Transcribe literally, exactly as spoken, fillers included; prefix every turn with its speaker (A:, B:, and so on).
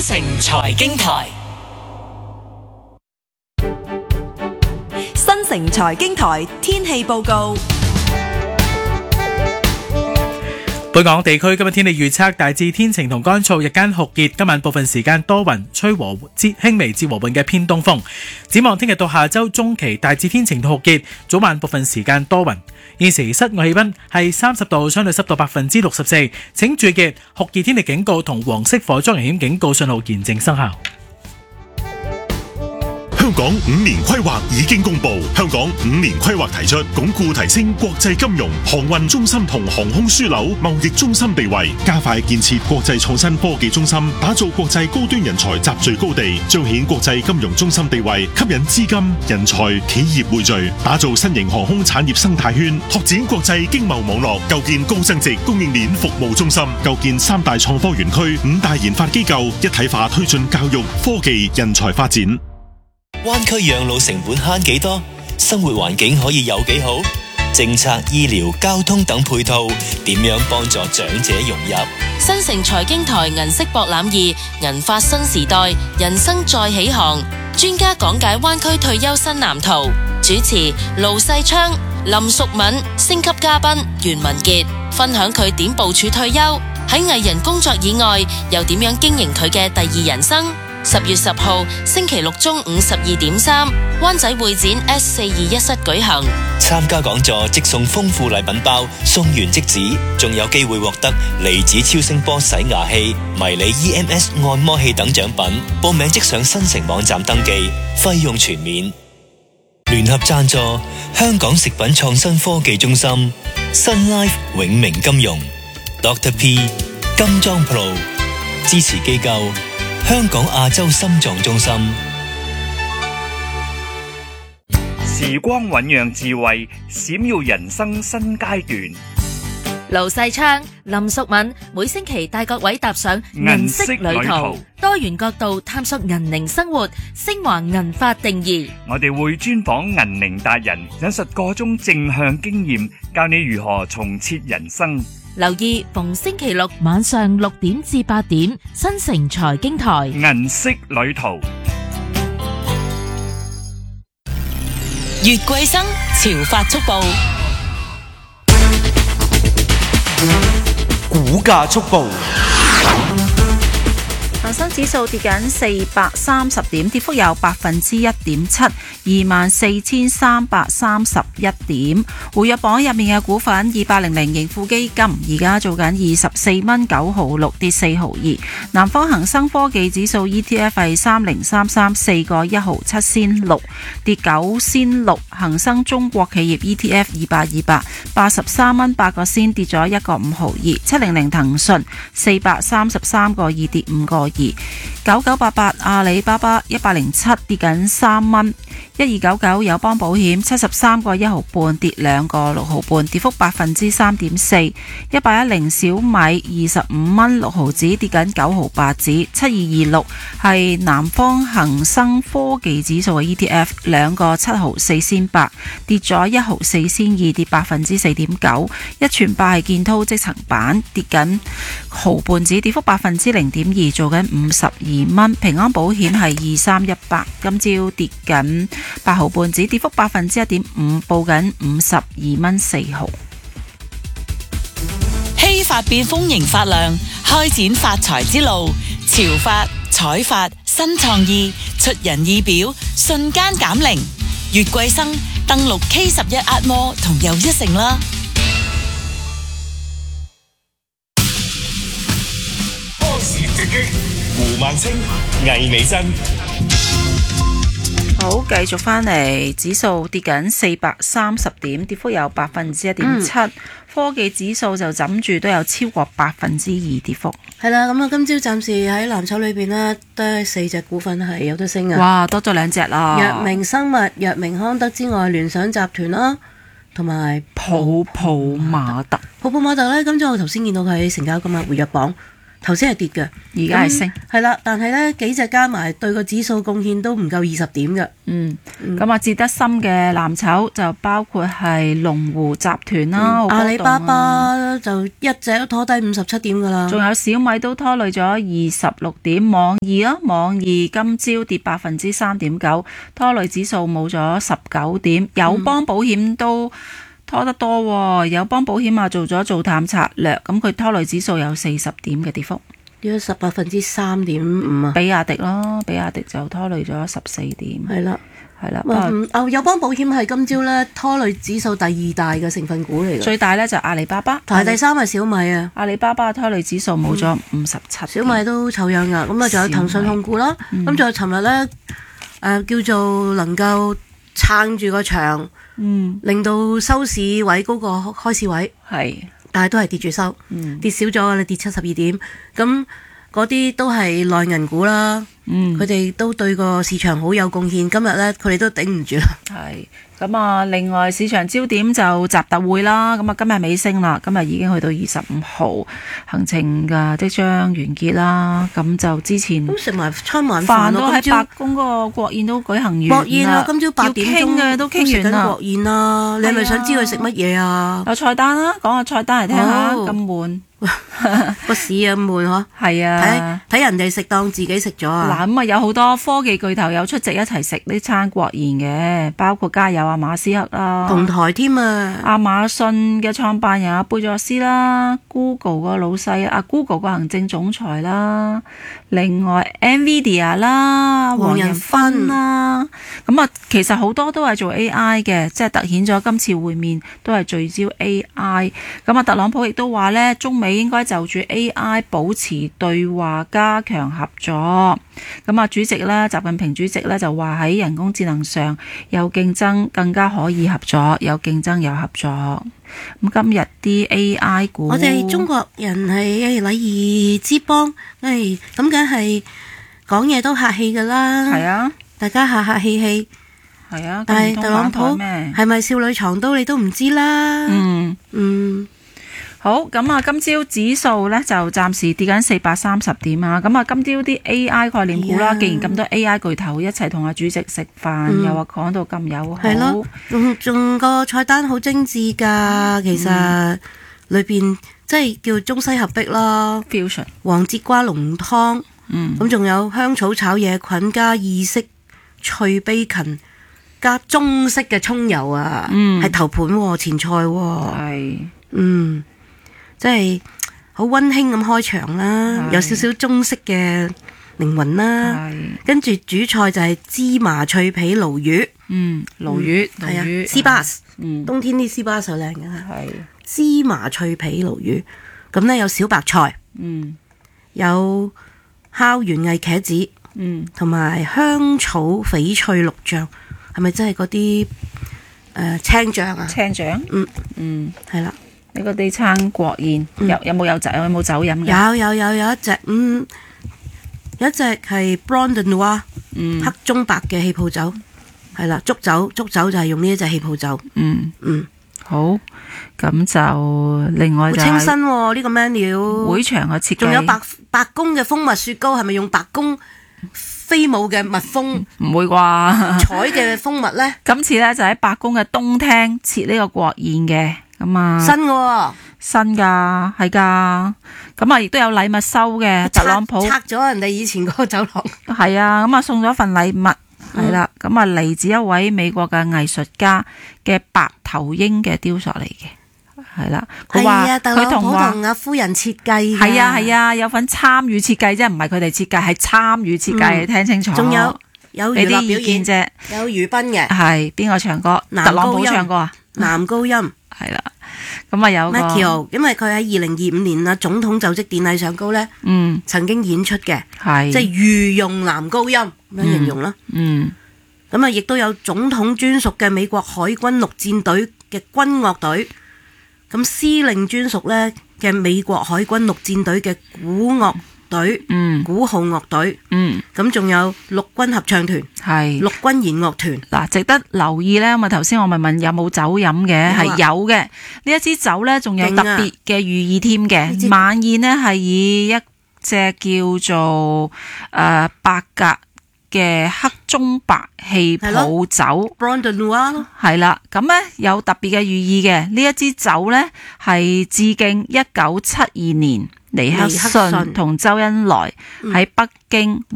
A: 城財經台，
B: 新城財經台天氣報告。
C: 本港地區今日天氣預測大致天晴同乾燥，日間酷熱，今晚部分時間多雲，吹和至輕微至和緩嘅偏東風。展望聽日到下周中期大致天晴同酷熱，早晚部分時間多雲。現時室外氣溫係三十度，相對濕度百分之六十四。請注意酷熱天氣警告同黃色火災危險警告信號現正生效。
D: 香港五年規劃已經公布，香港五年規劃提出鞏固提升國際金融、航運中心同航空樞紐貿易中心地位，加快建設國際創新科技中心，打造國際高端人才集聚高地，彰顯國際金融中心地位，吸引資金、人才、企業匯聚，打造新型航空產業生態圈，拓展國際經貿網絡，構建高增值供應鏈服務中心，構建三大創科園區、五大研發機構，一體化推進教育、科技、人才發展。
E: 灣區養老成本慳幾多？生活環境可以有幾好？政策、醫療、交通等配套點樣幫助長者融入？
F: 新城財經台銀色博覽二，銀髮新時代，人生再起航。專家講解灣區退休新藍圖。主持盧世昌、林淑敏，星級嘉賓袁文傑，分享佢點部署退休，喺藝人工作以外又點樣經營佢嘅第二人生。十月十號星期六中午十二點三，灣仔會展 S 四二一室舉行。
E: 參加講座即送豐富禮品包，送完即止，仲有機會獲得離子超聲波洗牙器、迷你 E M S 按摩器等獎品。報名即上新城網站登記，費用全免。聯合贊助香港食品創新科技中心、Sun Life 永明金融、Doctor P 金裝 Pro 支持機構。香港亞洲心臟中心。
G: 時光醞釀智慧，閃耀人生新階段。
F: 盧世昌、林淑敏每星期帶各位踏上銀色旅途，多元角度探索銀齡生活，升華銀髮定義。
G: 我哋會專訪銀齡達人，引述個中正向經驗，教你如何重設人生。
F: 留意逢星期六晚上六點至八點，新城財經台
G: 銀色旅途。
F: 月桂生潮發速報，
A: 股價速報。
H: 恒生指數跌緊四百三十點，跌幅有百分之一點七，二萬四千三百三十一點。活躍榜入面嘅股份二八零零盈富基金，而家做緊二十四蚊九毫六，跌四毫二。南方恒生科技指數 E T F 係三零三三，四個一毫七仙六，跌九仙六。恒生中國企業 E T F 二八二八，八十三蚊八個仙，跌咗一個五毫二。七零零騰訊四百三十三個二，跌五個二。九九八八阿里巴巴一百零七，跌緊三蚊。一二九九友邦保險七十三個一毫半，跌兩個六毫半，跌幅百分之三點四。一八一零小米二十五蚊六毫子，跌緊九毫八子。七二二六係南方恒生科技指數嘅 E T F， 兩個七毫四仙八，跌咗一毫四仙二，跌百分之四點九。一傳八係建滔積層板，跌緊毫半子，跌幅百分之零點二，做緊五十二蚊。平安保險係二三一八，今朝跌緊八毫半子，跌幅百分之一點五，報緊五十二蚊四毫。
I: 希發變豐盈發亮，開展發財之路。潮發、彩發、新創意，出人意表，瞬間減齡。月桂生登錄 K 十一壓摩同又一城啦。
D: 波士直擊，胡孟青、魏美珍。
H: 好，繼續翻嚟，指數跌緊四百三十點，跌幅有百分之一點七。科技指數就枕住都有超過百分之二跌幅。
J: 係啦，咁啊，今朝暫時喺藍籌裏邊呢，得四隻股份係有得升嘅。
H: 哇，多咗兩隻啦！
J: 藥明生物、藥明康德之外，聯想集團啦，同埋
H: 普普馬特。
J: 普普馬特呢，今朝我頭先見到佢喺成交今日活躍榜頭先係跌嘅，
H: 而家係升，
J: 係啦。但係咧幾隻加埋對個指數貢獻都唔夠二十點嘅。
H: 嗯，咁啊跌得深嘅藍籌就包括係龍湖集團啦、
J: 嗯，阿里巴巴、
H: 啊、
J: 就一隻都拖低五十七點噶啦，
H: 仲有小米都拖累咗二十六點，網易啊，網易今朝跌百分之三點九，拖累指數冇咗十九點，友邦保險都拖得多喎，友邦保險啊做咗做淡策略，咁佢拖累指數有四十點嘅跌幅，
J: 跌咗十百分之三點五啊。
H: 比亞迪咯，比亞迪就拖累咗十四點，
J: 係啦，
H: 係啦。
J: 嗯，啊友邦保險係今朝咧拖累指數第二大嘅成分股嚟嘅，
H: 最大咧就阿里巴巴，
J: 排第三係小米啊。
H: 阿里巴巴拖累指數冇咗五十七，
J: 小米都醜樣噶，咁啊仲有騰訊控股啦，咁仲、嗯、有尋日咧誒叫做能夠撐住個場。嗯，令到收市位高過開市位，係，但係都係跌住收，嗯、跌少咗，你跌七十二點，咁嗰啲都係內銀股啦，嗯，佢哋都對個市場好有貢獻，今日咧佢哋都頂唔住啦，
H: 係，咁啊，另外市場焦點就習特會啦，咁啊今日尾聲啦，今日已經去到二十五號行程嘅即將完結啦，咁就之前
J: 咁食埋餐晚飯
H: 都喺白宮嗰個國宴都舉行完
J: 國宴啦，今朝八點鐘
H: 嘅都傾完啦，
J: 國宴啦，你係咪想知佢食乜嘢啊？
H: 有菜單啦，講下菜單嚟聽下，咁悶。
J: 個市咁悶嗬，
H: 係啊，
J: 睇睇人哋食當自己食咗啊！
H: 嗱咁啊，有好多科技巨頭有出席一齊食呢餐國宴嘅，包括加油啊馬斯克啦，
J: 同台添啊，
H: 亞馬遜嘅創辦人阿貝佐斯啦 ，Google 個老細啊 ，Google 個行政總裁啦，另外 Nvidia 啦，黃仁勳啦，咁啊，其實好多都係做 A I 嘅，即係凸顯咗今次會面都係聚焦 A I。咁啊，特朗普亦都話呢，中美應該就住 A I 保持對話，加強合作。咁啊，主席咧，習近平主席咧就話喺人工智能上有競爭，更加可以合作，有競爭有合作。咁今日啲 A I 股，
J: 我哋中國人係禮儀之邦，誒咁梗係講嘢都客氣噶啦。
H: 係啊，大
J: 家客客氣氣。
H: 係啊，
J: 但係特朗普係咪少女藏刀你都唔知啦。嗯嗯。
H: 好，咁啊，今朝指數咧就暫時跌緊四百三十點啊。咁啊，今朝啲 A I 概念股啦，既然咁多 A I 巨頭一齊同阿主席食飯，嗯、又話講到咁友好，係咯，
J: 仲仲個菜單好精緻㗎，其實裏邊即係叫中西合璧啦
H: fusion
J: 黃節瓜濃湯，嗯，咁仲有香草炒野菌加意式脆bé芹加中式嘅葱油啊，嗯，係頭盤喎，前菜喎，係，嗯。即係好溫馨咁開場啦，有少少中式嘅靈魂啦。跟住主菜就係芝麻脆皮鱸魚，嗯，鱸魚係啊，sea bass，嗯，冬天啲 sea bass 好靚嘅，係芝麻脆皮鱸魚。咁咧有小白菜，嗯，有烤圓藝茄子，嗯，同埋香草翡翠綠醬，係咪真係嗰啲誒青醬啊？
H: 青醬，
J: 嗯
H: 嗯，
J: 係啦。
H: 呢個啲餐國宴、嗯、有有冇有酒有冇酒飲嘅？
J: 有有有有一隻嗯，有一隻係 Blanc de Noir，嗯，黑中白嘅氣泡酒，係啦，竹酒竹酒就係用呢一隻氣泡酒。嗯嗯，
H: 好，咁就另外就
J: 好清新喎、哦、呢、呢個 menu。
H: 會場嘅設計，
J: 仲有白白宮嘅蜂蜜雪糕，係咪用白宮飛舞嘅蜜蜂？
H: 唔會啩？
J: 採嘅蜂蜜咧？
H: 今次咧就喺白宮嘅東廳設呢個國宴嘅。咁啊，
J: 新嘅、哦，
H: 新噶，係噶，咁啊，亦都有禮物收嘅。特朗普
J: 拆咗人哋以前嗰個酒廊，
H: 係啊，咁啊送咗份禮物，係啦、嗯，咁啊嚟自一位美國嘅藝術家嘅白頭鷹嘅雕塑嚟嘅，係啦，佢話佢同
J: 同阿夫人設計，
H: 係啊係啊，有份參與設計啫，唔係佢哋設計，係參與設計，你聽清楚。
J: 仲有有娛樂表演
H: 啫，
J: 有娛賓嘅，
H: 係邊個唱歌？特朗普唱歌啊？
J: 男高音
H: 係啦。咁啊有個
J: Michael， 因為佢喺二零二五年啊總統就職典禮上高咧，嗯，曾經演出嘅，係即係御用男高音咁樣形容啦，嗯，咁啊亦都有總統專屬嘅美國海軍陸戰隊嘅軍樂隊，咁司令專屬咧嘅美國海軍陸戰隊嘅鼓樂隊，嗯，鼓號樂隊，嗯，咁仲有陸軍合唱團，係陸軍弦樂團。
H: 嗱，值得留意咧，咁啊頭先我咪問有冇酒飲嘅，係有嘅。呢一支酒咧，仲有特別嘅寓意添嘅。晚宴呢係以一隻叫做誒白格嘅黑中白氣泡酒
J: Blanc de Noir 咯，
H: 係啦，咁咧有特別嘅寓意嘅。呢一支酒咧係致敬一九七二年尼克遜同周恩來喺北京